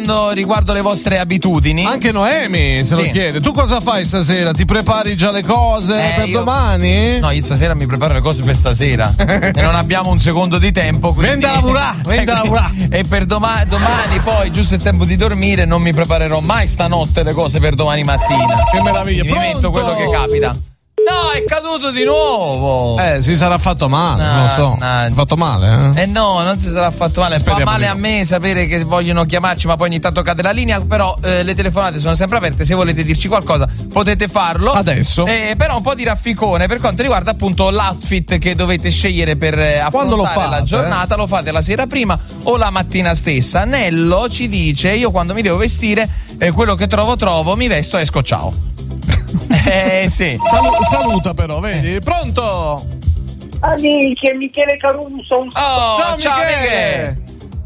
riguardo le vostre abitudini. Anche Noemi se lo chiede. Tu cosa fai stasera? Ti prepari già le cose per domani? No, io stasera mi preparo le cose per stasera e non abbiamo un secondo di tempo, quindi Venda a lavorare. E per domani poi, giusto il tempo di dormire, non mi preparerò mai stanotte le cose per domani mattina. Che meraviglia. Mi metto quello che capita. No, è caduto di nuovo. Si sarà fatto male, non lo so. Fatto male, no, non si sarà fatto male. Fa male a me sapere che vogliono chiamarci, ma poi ogni tanto cade la linea. Però le telefonate sono sempre aperte. Se volete dirci qualcosa, potete farlo adesso. Però un po' di rafficone per quanto riguarda appunto l'outfit che dovete scegliere per affrontare la giornata. Lo fate la sera prima o la mattina stessa. Nello ci dice: io quando mi devo vestire, quello che trovo, mi vesto, esco, ciao. Sì. Saluta però, vedi? Pronto? Amici, è Michele Caruso. Ciao Michele.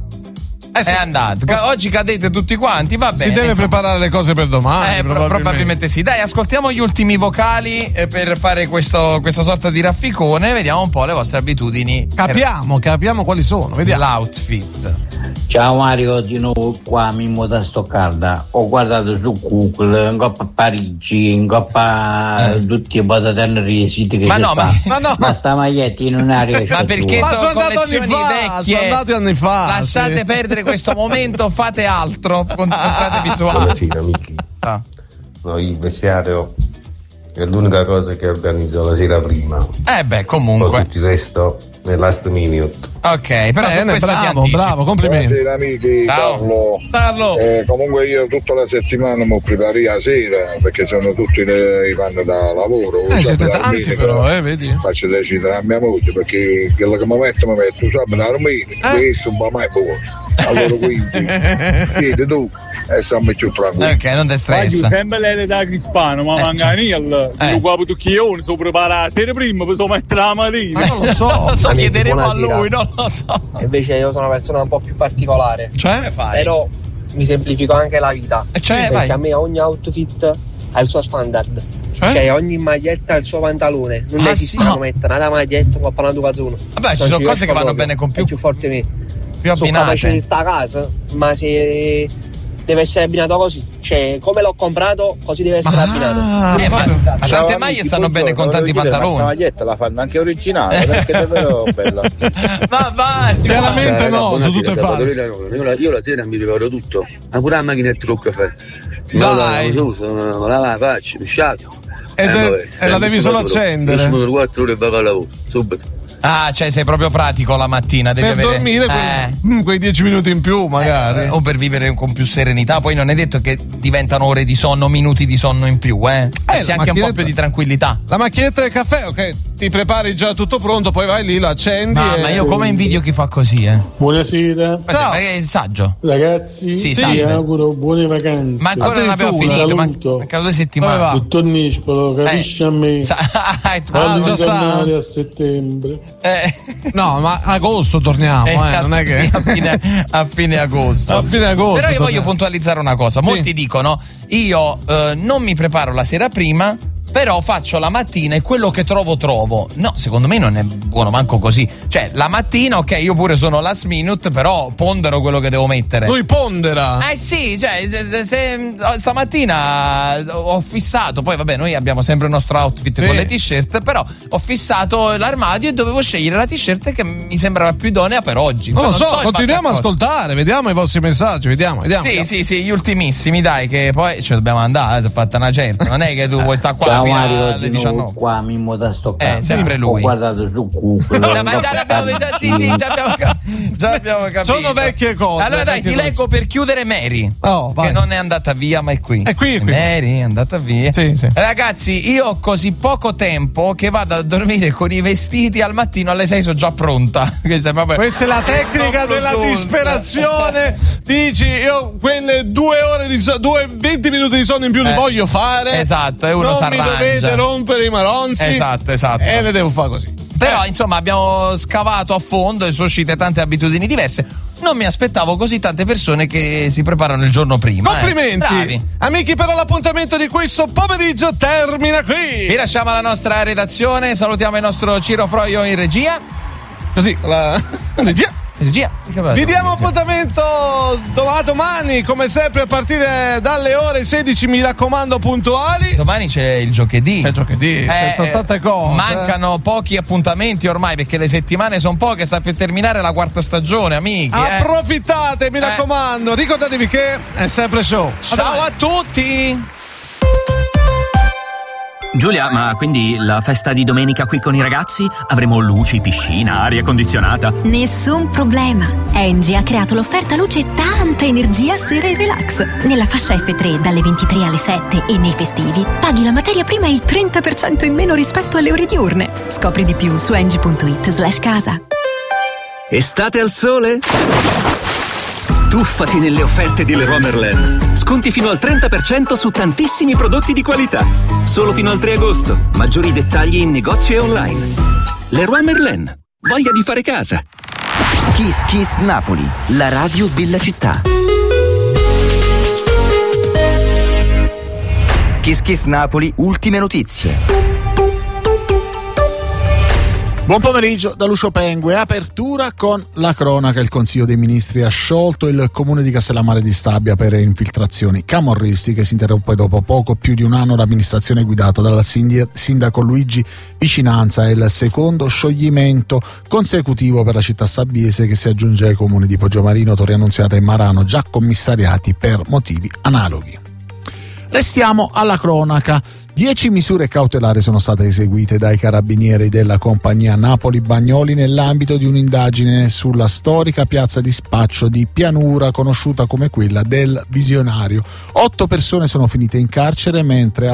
È andato. Oggi cadete tutti quanti, va bene. Si deve preparare le cose per domani. Probabilmente sì. Dai, ascoltiamo gli ultimi vocali per fare questa sorta di rafficone. Vediamo un po' le vostre abitudini. Capiamo quali sono. Vediamo. L'outfit. Ciao Mario, di nuovo qua Mimmo da Stoccarda. Ho guardato su Google, in coppa a Parigi, in coppa tutti i pataterneri siti che ma sta maglietta in un'area. Ma perché sono collezioni vecchie? Sono andati anni fa. Lasciate perdere questo momento, fate altro. Concentratevi su altro. Buonasera amici. No, il vestiario è l'unica cosa che organizzo la sera prima. Comunque. Poi tutto il resto è last minute. Ok, però bene, bravo, complimenti. Buonasera amici, Carlo. Comunque io tutta la settimana mi preparo la sera perché sono tutti i vanno da lavoro. Siete tanti però, vedi? Faccio decidere a mia moglie perché quello che mi metto sabato a dormire, questo non va mai buono. Allora quindi chiedi tu e stiamo più tranquilli. Ok, non ti stressa. Sempre lei da Crispano, ma manganil io guardo tucchione, so prepara la sera prima per mettere la mattina. Non lo so, chiederemo a lui, non lo so. Invece io sono una persona un po' più particolare. Cioè? Però mi semplifico anche la vita. Perché a me ogni outfit ha il suo standard. Cioè ogni maglietta ha il suo pantalone. Non esiste una mettere una maglietta con una calzone. Vabbè, ci sono cose che vanno bene con più forte me. Più abbinate. Sono capace di sta a casa, ma se deve essere abbinato così, cioè come l'ho comprato così deve essere abbinato. Ma tante maglie stanno bene con tanti pantaloni. La maglietta la fanno anche originale perché è davvero bella. Ma basta. Chiaramente no, sono tutte false. Io la sera mi preparo tutto, ma pure la macchinetta del caffè. Dai. La faccio, mi sciacquo. E la devi solo accendere. Sono 4 ore e vado al lavoro, subito. Cioè sei proprio pratico la mattina, devi per dormire quei 10 minuti in più magari o per vivere con più serenità. Poi non è detto che diventano ore di sonno, minuti di sonno in più, si ha anche un po' più di tranquillità. La macchinetta del caffè, ok, ti prepari già tutto pronto, poi vai lì, lo accendi. Ma io come invidio chi fa così, Buonasera. Ciao. Ma è saggio. Ragazzi, vi auguro buone vacanze. Ma ancora non abbiamo finito, mancano 2 settimane. Dottor Nispolo, capisci a me? Già sa. A settembre. No, ma agosto torniamo, non è che a fine agosto. Però io voglio puntualizzare una cosa. Molti dicono: io non mi preparo la sera prima, però faccio la mattina e quello che trovo. No, secondo me non è buono manco così. Cioè, la mattina, ok, io pure sono last minute, però pondero quello che devo mettere. Lui pondera? Sì, cioè, se stamattina ho fissato, poi vabbè, noi abbiamo sempre il nostro outfit con le t-shirt, però ho fissato l'armadio e dovevo scegliere la t-shirt che mi sembrava più idonea per oggi. Non lo so, continuiamo a ascoltare, vediamo i vostri messaggi, vediamo. Sì, gli ultimissimi, dai, che poi ci dobbiamo andare, si è fatta una certa. Non è che tu vuoi stare qua. Ciao Mario, di nuovo qua Mimmo da Stoccarda. Sempre lui. Ho guardato su Google. Ma già l'abbiamo visto, già abbiamo capito. Sono vecchie cose. Allora dai, ti leggo per chiudere Mary, che non è andata via, ma è qui. È qui. Mary è andata via. Sì. Ragazzi, io ho così poco tempo che vado a dormire con i vestiti, al mattino alle 6 sono già pronta. Questa è la tecnica della disperazione. Dici, io quelle 20 minuti di sonno in più li voglio fare. Esatto, e uno non s'arrangia. Mi dovete rompere i maronzi. Esatto. E le devo fare così. Però insomma abbiamo scavato a fondo e sono uscite tante abitudini diverse. Non mi aspettavo così tante persone che si preparano il giorno prima. Complimenti. Bravi. Amici, però l'appuntamento di questo pomeriggio termina qui. Vi lasciamo alla nostra redazione, salutiamo il nostro Ciro Froio in regia. Così, la regia. Vi diamo appuntamento a domani, come sempre, a partire dalle ore 16. Mi raccomando, puntuali. Domani c'è il giovedì. C'è tante cose. Mancano pochi appuntamenti ormai, perché le settimane sono poche. Sta per terminare la quarta stagione, amici. Approfittate, mi raccomando. Ricordatevi che è sempre show. Ciao a tutti. Giulia, ma quindi la festa di domenica qui con i ragazzi? Avremo luci, piscina, aria condizionata? Nessun problema. Engie ha creato l'offerta luce e tanta energia sera e relax. Nella fascia F3 dalle 23 alle 7 e nei festivi paghi la materia prima il 30% in meno rispetto alle ore diurne. Scopri di più su engie.it/casa. Estate al sole? Tuffati nelle offerte di Leroy Merlin. Sconti fino al 30% su tantissimi prodotti di qualità. Solo fino al 3 agosto. Maggiori dettagli in negozio e online. Leroy Merlin. Voglia di fare casa. Kiss Kiss Napoli, la radio della città. Kiss Kiss Napoli, ultime notizie. Buon pomeriggio da Lucio Pengue. Apertura con la cronaca. Il Consiglio dei Ministri ha sciolto il comune di Castellammare di Stabia per infiltrazioni camorristiche. Si interrompe dopo poco più di un anno l'amministrazione guidata dal sindaco Luigi Vicinanza. È il secondo scioglimento consecutivo per la città sabbiese, che si aggiunge ai comuni di Poggiomarino, Torre Annunziata e Marano, già commissariati per motivi analoghi. Restiamo alla cronaca. 10 misure cautelari sono state eseguite dai carabinieri della compagnia Napoli Bagnoli nell'ambito di un'indagine sulla storica piazza di spaccio di Pianura, conosciuta come quella del Visionario. 8 persone sono finite in carcere, mentre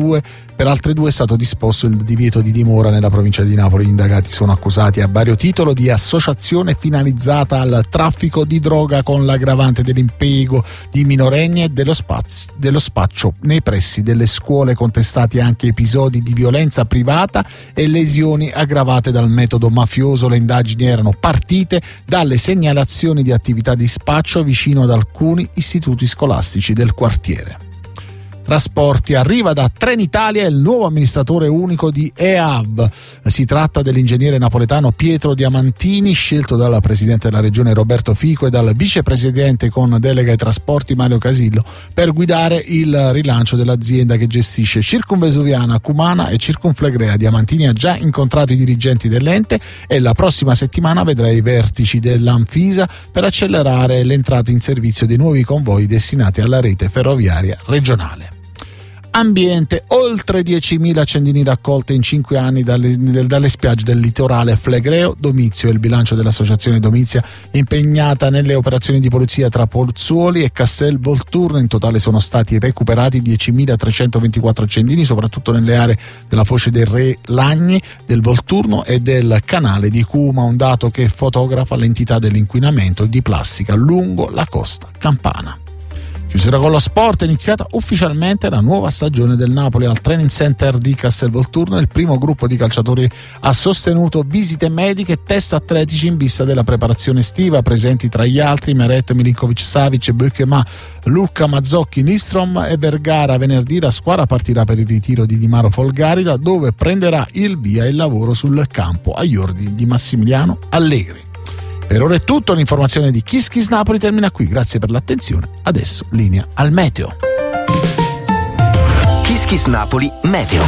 per altre due è stato disposto il divieto di dimora nella provincia di Napoli. Gli indagati sono accusati a vario titolo di associazione finalizzata al traffico di droga, con l'aggravante dell'impiego di minorenni e dello spaccio nei pressi delle scuole. Contestati anche episodi di violenza privata e lesioni aggravate dal metodo mafioso. Le indagini erano partite dalle segnalazioni di attività di spaccio vicino ad alcuni istituti scolastici del quartiere. Trasporti. Arriva da Trenitalia il nuovo amministratore unico di EAB. Si tratta dell'ingegnere napoletano Pietro Diamantini, scelto dal presidente della regione Roberto Fico e dal vicepresidente con delega ai trasporti Mario Casillo, per guidare il rilancio dell'azienda che gestisce Circumvesuviana, Cumana e Circumflegrea. Diamantini ha già incontrato i dirigenti dell'ente e la prossima settimana vedrà i vertici dell'Anfisa per accelerare l'entrata in servizio dei nuovi convoi destinati alla rete ferroviaria regionale. Ambiente. Oltre 10.000 accendini raccolte in 5 anni dalle spiagge del litorale flegreo. Domizio è il bilancio dell'associazione Domizia, impegnata nelle operazioni di polizia tra Pozzuoli e Castel Volturno. In totale sono stati recuperati 10.324 accendini, soprattutto nelle aree della foce del Re Lagni, del Volturno e del canale di Cuma, un dato che fotografa l'entità dell'inquinamento di plastica lungo la costa campana. Chiusura con lo sport. È iniziata ufficialmente la nuova stagione del Napoli al Training Center di Castelvolturno. Il primo gruppo di calciatori ha sostenuto visite mediche e test atletici in vista della preparazione estiva, presenti tra gli altri Meret, Milinkovic, Savic, Bukema, Lucca, Mazzocchi, Nistrom e Vergara. Venerdì la squadra partirà per il ritiro di Di Maro Folgarida, dove prenderà il via il lavoro sul campo agli ordini di Massimiliano Allegri. Per ora è tutto. L'informazione di Kiss Kiss Napoli termina qui. Grazie per l'attenzione. Adesso linea al meteo. Kiss Kiss Napoli Meteo.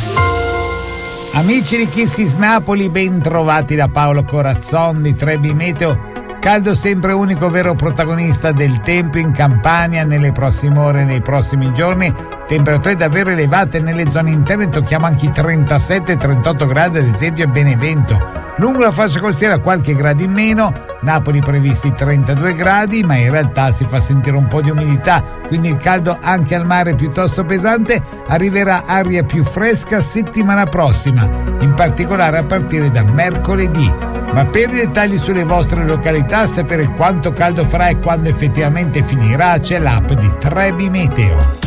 Amici di Kiss Kiss Napoli, ben trovati da Paolo Corazzon di Trebi Meteo. Caldo sempre unico vero protagonista del tempo in Campania nelle prossime ore e nei prossimi giorni. Temperature davvero elevate nelle zone interne, tocchiamo anche i 37-38 gradi ad esempio a Benevento. Lungo la fascia costiera qualche grado in meno, Napoli previsti 32 gradi, ma in realtà si fa sentire un po' di umidità, quindi il caldo anche al mare è piuttosto pesante. Arriverà aria più fresca settimana prossima, in particolare a partire da mercoledì. Ma per i dettagli sulle vostre località, sapere quanto caldo farà e quando effettivamente finirà, c'è l'app di Trebi Meteo.